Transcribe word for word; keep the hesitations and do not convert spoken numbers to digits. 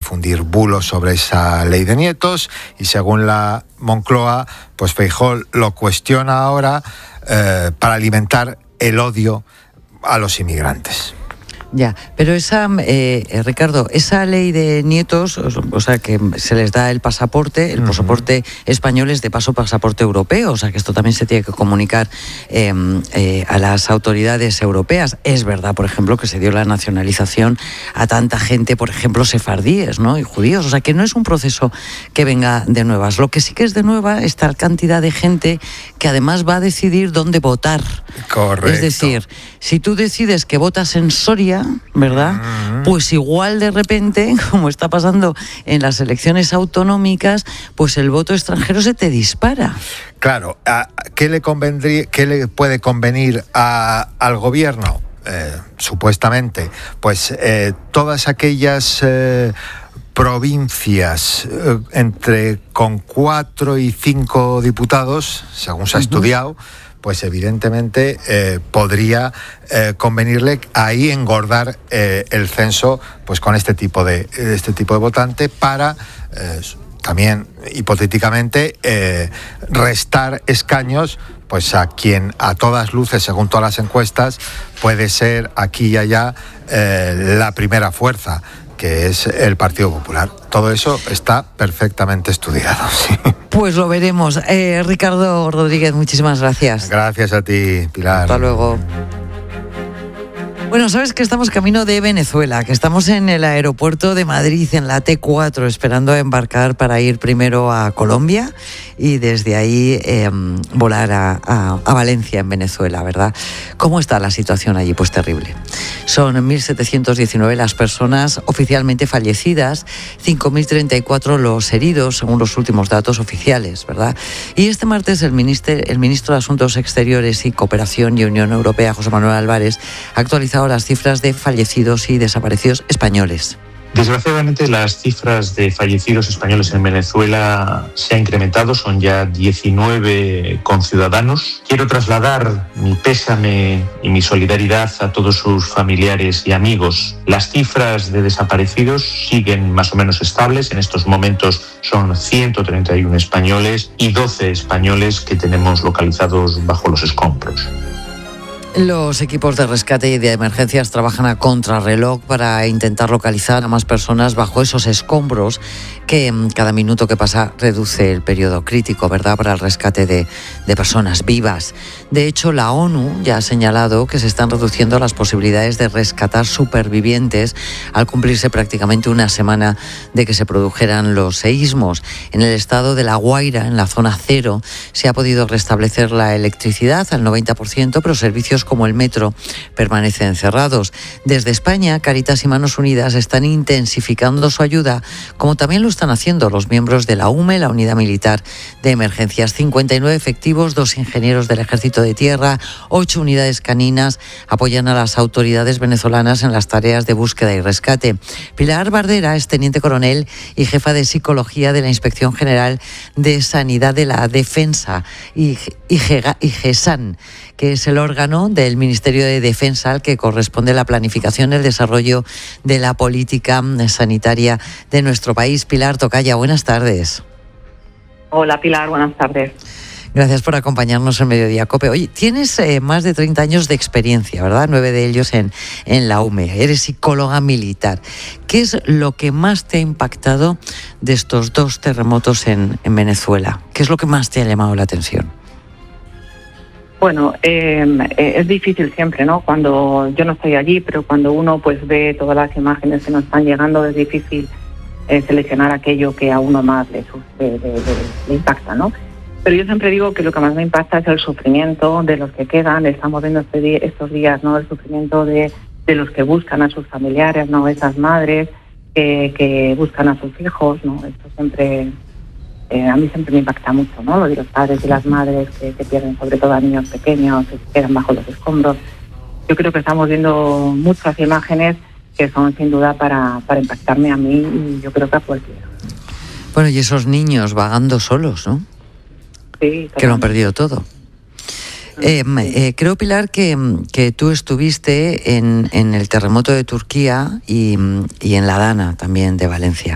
difundir bulos sobre esa ley de nietos, y según la Moncloa, pues Feijóo lo cuestiona ahora eh, para alimentar el odio a los inmigrantes. Ya, pero esa, eh, Ricardo, esa ley de nietos, o sea, que se les da el pasaporte, el uh-huh. pasaporte español es de paso pasaporte europeo, o sea, que esto también se tiene que comunicar eh, eh, a las autoridades europeas. Es verdad, por ejemplo, que se dio la nacionalización a tanta gente, por ejemplo, sefardíes, ¿no?, y judíos, o sea, que no es un proceso que venga de nuevas. Lo que sí que es de nueva es tal cantidad de gente que además va a decidir dónde votar. Correcto. Es decir, si tú decides que votas en Soria, ¿verdad? Uh-huh. Pues igual de repente, como está pasando en las elecciones autonómicas, pues el voto extranjero se te dispara. Claro, ¿qué le convendría, qué le puede convenir a, al gobierno? Eh, supuestamente, pues eh, todas aquellas eh, provincias eh, entre con cuatro y cinco diputados, según se ha uh-huh. estudiado, pues evidentemente eh, podría eh, convenirle ahí engordar eh, el censo, pues con este tipo de este tipo de votante para eh, también hipotéticamente eh, restar escaños, pues a quien a todas luces, según todas las encuestas, puede ser aquí y allá eh, la primera fuerza, que es el Partido Popular. Todo eso está perfectamente estudiado. Sí. Pues lo veremos. Eh, Ricardo Rodríguez, muchísimas gracias. Gracias a ti, Pilar. Hasta luego. Bueno, sabes que estamos camino de Venezuela, que estamos en el aeropuerto de Madrid, en la T cuatro, esperando a embarcar para ir primero a Colombia y desde ahí eh, volar a, a, a Valencia, en Venezuela, ¿verdad? ¿Cómo está la situación allí? Pues terrible. Son mil setecientos diecinueve las personas oficialmente fallecidas, cinco mil treinta y cuatro los heridos, según los últimos datos oficiales, ¿verdad? Y este martes el ministro, el ministro de Asuntos Exteriores y Cooperación y Unión Europea, José Manuel Álvarez, ha actualizado las cifras de fallecidos y desaparecidos españoles. Desgraciadamente, las cifras de fallecidos españoles en Venezuela se han incrementado, son ya diecinueve conciudadanos. Quiero trasladar mi pésame y mi solidaridad a todos sus familiares y amigos. Las cifras de desaparecidos siguen más o menos estables. En estos momentos son ciento treinta y uno españoles y doce españoles que tenemos localizados bajo los escombros. Los equipos de rescate y de emergencias trabajan a contrarreloj para intentar localizar a más personas bajo esos escombros que cada minuto que pasa reduce el periodo crítico, ¿verdad?, para el rescate de, de personas vivas. De hecho, la ONU ya ha señalado que se están reduciendo las posibilidades de rescatar supervivientes al cumplirse prácticamente una semana de que se produjeran los seísmos. En el estado de La Guaira, en la zona cero, se ha podido restablecer la electricidad al noventa por ciento, pero servicios como el metro permanecen cerrados. Desde España, Cáritas y Manos Unidas están intensificando su ayuda, como también lo están haciendo los miembros de la U M E, la Unidad Militar de Emergencias. cincuenta y nueve efectivos, dos ingenieros del Ejército de Tierra, ocho unidades caninas apoyan a las autoridades venezolanas en las tareas de búsqueda y rescate. Pilar Bardera es teniente coronel y jefa de Psicología de la Inspección General de Sanidad de la Defensa, I G E S A N, que es el órgano del Ministerio de Defensa al que corresponde la planificación y el desarrollo de la política sanitaria de nuestro país. Pilar Tocaya, buenas tardes. Hola Pilar, buenas tardes. Gracias por acompañarnos en Mediodía COPE. Oye, tienes eh, más de treinta años de experiencia, ¿verdad? Nueve de ellos en, en la U M E. Eres psicóloga militar. ¿Qué es lo que más te ha impactado de estos dos terremotos en, en Venezuela? ¿Qué es lo que más te ha llamado la atención? Bueno, eh, es difícil siempre, ¿no? Cuando yo no estoy allí, pero cuando uno pues ve todas las imágenes que nos están llegando, es difícil eh, seleccionar aquello que a uno más le, le, le, le impacta, ¿no? Pero yo siempre digo que lo que más me impacta es el sufrimiento de los que quedan. Estamos viendo este día, estos días, ¿no?, el sufrimiento de, de los que buscan a sus familiares, ¿no?, esas madres que, que buscan a sus hijos, ¿no? Esto siempre... Eh, a mí siempre me impacta mucho, ¿no?, lo de los padres y las madres que, que pierden sobre todo a niños pequeños, que se quedan bajo los escombros. Yo creo que estamos viendo muchas imágenes que son sin duda para, para impactarme a mí y yo creo que a cualquiera. Bueno, y esos niños vagando solos, ¿no? Sí. Que lo han perdido todo. Eh, eh, creo, Pilar, que, que tú estuviste en, en el terremoto de Turquía y, y en la Dana también de Valencia.